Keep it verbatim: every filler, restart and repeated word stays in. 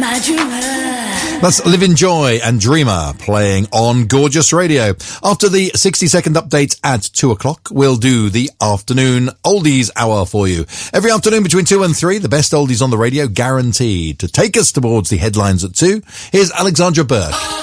That's Living Joy and Dreamer playing on Gorgeous Radio. After the sixty second update at two o'clock, we'll do the afternoon oldies hour for you. Every afternoon between two and three, the best oldies on the radio guaranteed. To take us towards the headlines at two, here's Alexandra Burke.